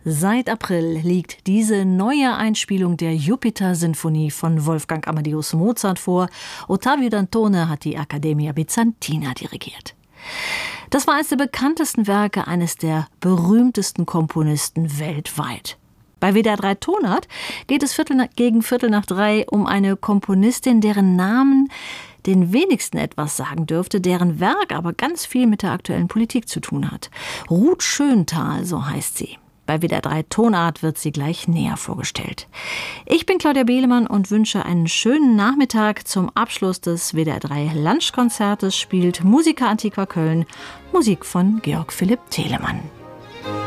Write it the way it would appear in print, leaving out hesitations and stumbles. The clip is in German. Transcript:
Seit April liegt diese neue Einspielung der Jupiter-Sinfonie von Wolfgang Amadeus Mozart vor. Ottavio Dantone hat die Accademia Bizantina dirigiert. Das war eines der bekanntesten Werke eines der berühmtesten Komponisten weltweit. Bei WDR 3 Tonart geht es gegen 2:45 um eine Komponistin, deren Namen den wenigsten etwas sagen dürfte, deren Werk aber ganz viel mit der aktuellen Politik zu tun hat. Ruth Schöntal, so heißt sie. Bei WDR 3 Tonart wird sie gleich näher vorgestellt. Ich bin Claudia Behlemann und wünsche einen schönen Nachmittag. Zum Abschluss des WDR 3 Lunchkonzertes spielt Musica Antiqua Köln Musik von Georg Philipp Telemann.